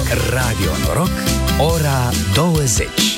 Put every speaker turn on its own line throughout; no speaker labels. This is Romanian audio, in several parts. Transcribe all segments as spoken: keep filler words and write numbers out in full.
Radio Noroc, ora douăzeci.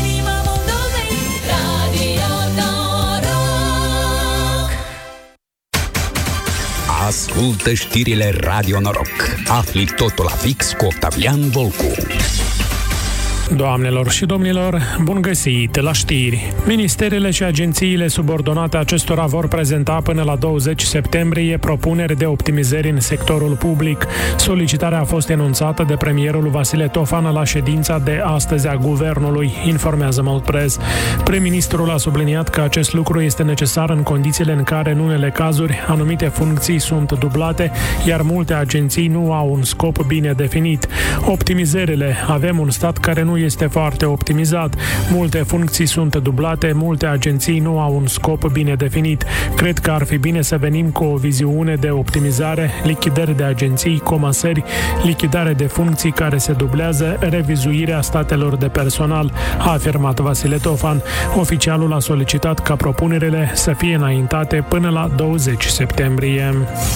Ascultă știrile Radio Noroc. Afli totul la fix cu Octavian Volcu.
Doamnelor și domnilor, bun găsit la știri. Ministerele și agențiile subordonate acestora vor prezenta până la douăzeci septembrie propuneri de optimizări în sectorul public. Solicitarea a fost enunțată de premierul Vasile Tofan la ședința de astăzi a Guvernului, informează Moldpress. Prim-ministrul a subliniat că acest lucru este necesar în condițiile în care, în unele cazuri, anumite funcții sunt dublate, iar multe agenții nu au un scop bine definit. Optimizările. Avem un stat care nu este foarte optimizat. Multe funcții sunt dublate, multe agenții nu au un scop bine definit. Cred că ar fi bine să venim cu o viziune de optimizare, lichidări de agenții, comasări, lichidare de funcții care se dublează, revizuirea statelor de personal, a afirmat Vasile Tofan. Oficialul a solicitat ca propunerile să fie înaintate până la douăzeci septembrie.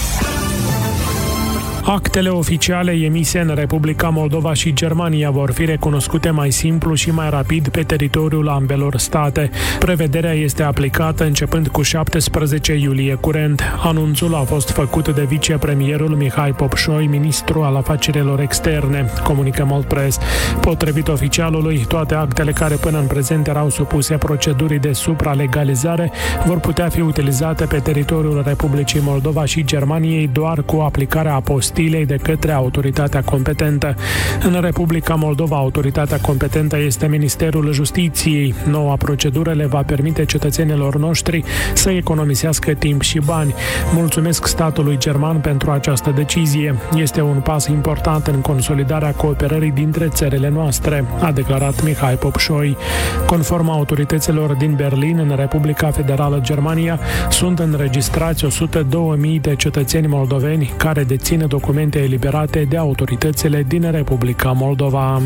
Actele oficiale emise în Republica Moldova și Germania vor fi recunoscute mai simplu și mai rapid pe teritoriul ambelor state. Prevederea este aplicată începând cu șaptesprezece iulie curent. Anunțul a fost făcut de vicepremierul Mihai Popșoi, ministru al afacerilor externe, comunică Moldpress. Potrivit oficialului, toate actele care până în prezent erau supuse procedurii de supralegalizare vor putea fi utilizate pe teritoriul Republicii Moldova și Germaniei doar cu aplicarea apostilei de către autoritatea competentă. În Republica Moldova, autoritatea competentă este Ministerul Justiției. Noua procedură le va permite cetățenilor noștri să economisească timp și bani. Mulțumesc statului german pentru această decizie. Este un pas important în consolidarea cooperării dintre țările noastre, a declarat Mihai Popșoi. Conform autorităților din Berlin, în Republica Federală Germania, sunt înregistrați o sută două mii de cetățeni moldoveni care dețin documente eliberate de autoritățile din Republica Moldova.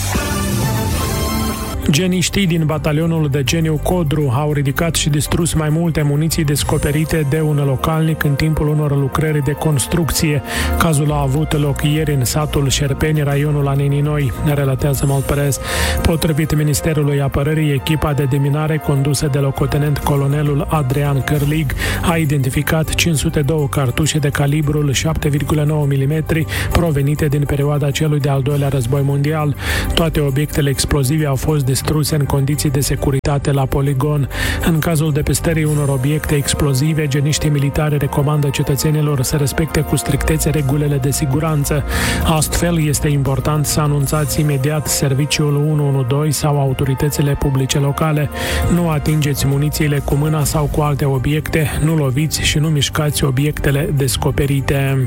Geniștii din batalionul de geniu Codru au ridicat și distrus mai multe muniții descoperite de un localnic în timpul unor lucrări de construcție. Cazul a avut loc ieri în satul Șerpeni, raionul Anenii Noi, relatează Moldpress. Potrivit Ministerului Apărării, echipa de deminare condusă de locotenent colonelul Adrian Cărlig a identificat cinci sute doi cartușe de calibrul șapte virgulă nouă milimetri provenite din perioada celui de-al doilea război mondial. Toate obiectele explozive au fost distruse în condiții de securitate la poligon. În cazul depistării unor obiecte explozive, geniștii militari recomandă cetățenilor să respecte cu strictețe regulile de siguranță. Astfel, este important să anunțați imediat serviciul unu unu doi sau autoritățile publice locale. Nu atingeți munițiile cu mâna sau cu alte obiecte, nu loviți și nu mișcați obiectele descoperite.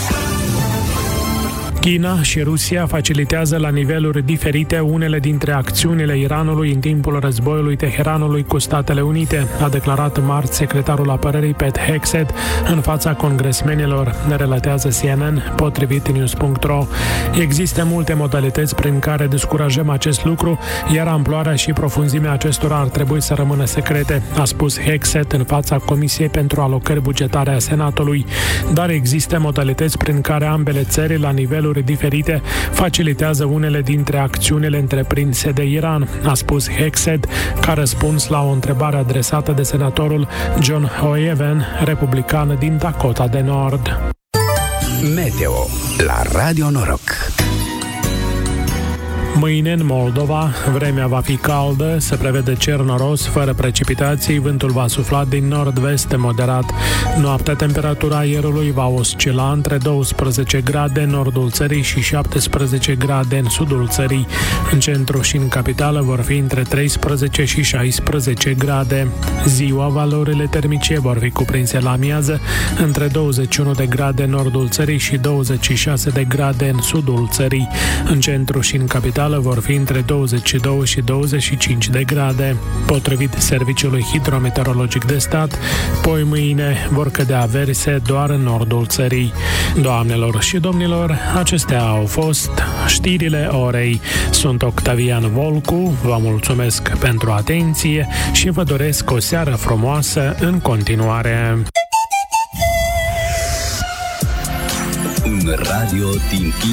China și Rusia facilitează la niveluri diferite unele dintre acțiunile Iranului în timpul războiului Teheranului cu Statele Unite, a declarat marți secretarul apărării Pete Hegseth în fața congresmenilor, ne relatează C N N, potrivit news punct ro. Există multe modalități prin care descurajăm acest lucru, iar amploarea și profunzimea acestora ar trebui să rămână secrete, a spus Hegseth în fața Comisiei pentru Alocări Bugetare a Senatului. Dar există modalități prin care ambele țări, la nivelul diferite, facilitează unele dintre acțiunile întreprinse de Iran, a spus Hegseth, ca răspuns la o întrebare adresată de senatorul John Hoeven, republican din Dakota de Nord.
Meteo la Radio Noroc.
Mâine în Moldova, vremea va fi caldă, se prevede cer noros, fără precipitații, vântul va sufla din nord-vest moderat. Noaptea, temperatura aerului va oscila între douăsprezece grade în nordul țării și șaptesprezece grade în sudul țării. În centru și în capitală vor fi între treisprezece și șaisprezece grade. Ziua, valorile termice vor fi cuprinse la amiază între douăzeci și unu de grade în nordul țării și douăzeci și șase de grade în sudul țării. În centru și în capitală vor fi între douăzeci și doi și douăzeci și cinci de grade. Potrivit Serviciului Hidrometeorologic de Stat, poi mâine vor cădea averse doar în nordul țării. Doamnelor și domnilor, acestea au fost știrile orei. Sunt Octavian Volcu, vă mulțumesc pentru atenție și vă doresc o seară frumoasă în continuare.
Un radio din